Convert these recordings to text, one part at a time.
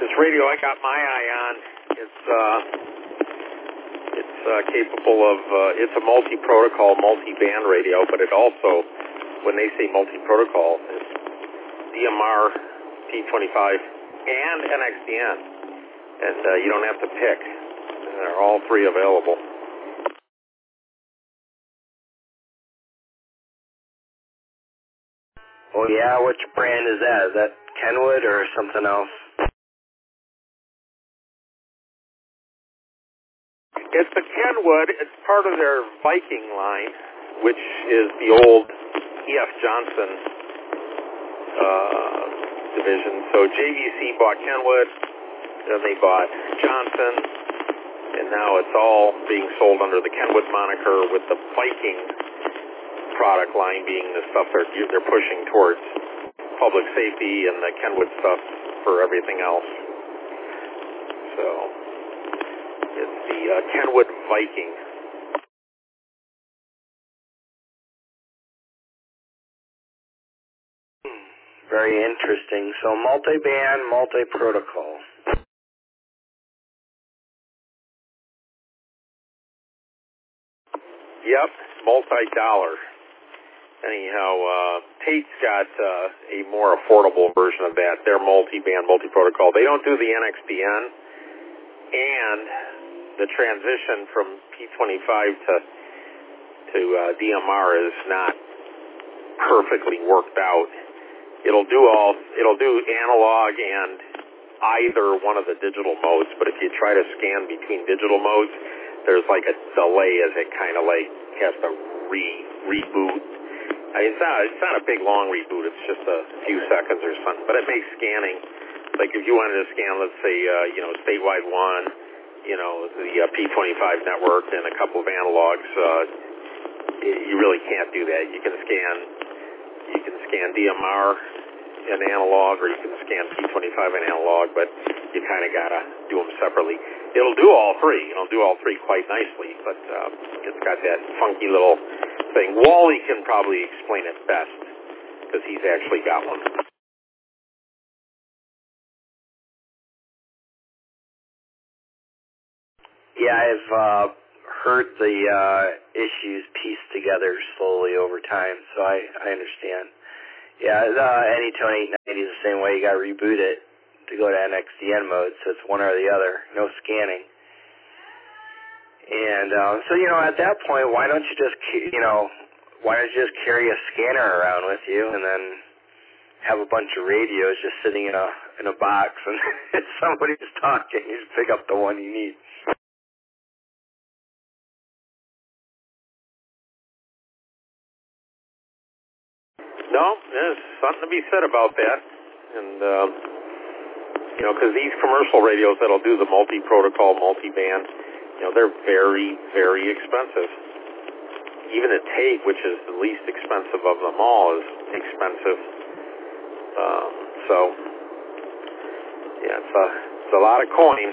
This radio I got my eye on, it's capable of, it's a multi-protocol, multi-band radio, but it also, when they say multi-protocol, it's DMR, P25, and NXDN. And you don't have to pick. They're all three available. Oh yeah, which brand is that? Is that Kenwood or something else? It's the Kenwood. It's part of their Viking line, which is the old E.F. Johnson division. So JVC bought Kenwood, then they bought Johnson, and now it's all being sold under the Kenwood moniker, with the Viking product line being the stuff they're pushing towards public safety, and the Kenwood stuff for everything else. So it's the Kenwood Viking. Very interesting. So multi-band, multi-protocol. Yep, multi-dollar. Anyhow, Tate's got a more affordable version of that. They're multi-band, multi-protocol. They don't do the NXDN, and the transition from P25 to DMR is not perfectly worked out. It'll do analog and either one of the digital modes, but if you try to scan between digital modes, there's like a delay as it kind of like has to reboot. I mean, it's not a big long reboot. It's just a few seconds or something. But it makes scanning, like if you wanted to scan, let's say, statewide one, the P25 network and a couple of analogs, you really can't do that. You can scan DMR in analog, or you can scan P25 in analog, but you kind of gotta do them separately. It'll do all three. It'll do all three quite nicely, but it's got that funky little thing. Wally can probably explain it best, because he's actually got one. Yeah, I've heard the issues pieced together slowly over time, so I understand. Yeah, Anytone 890 is the same way. You got to reboot it to go to NXDN mode, so it's one or the other, no scanning. And so at that point, why don't you just carry a scanner around with you, and then have a bunch of radios just sitting in a box, and if somebody's talking, you just pick up the one you need. No, there's something to be said about that, and because these commercial radios that'll do the multi-protocol, multi-band, they're very, very expensive. Even a Tate, which is the least expensive of them all, is expensive. It's a lot of coin.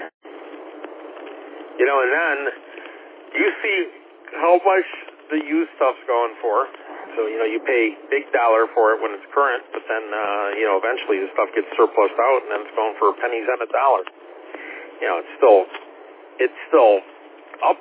And then you see how much the used stuff's going for. So, you pay big dollar for it when it's current, but then, eventually the stuff gets surplused out, and then it's going for pennies on a dollar. It's still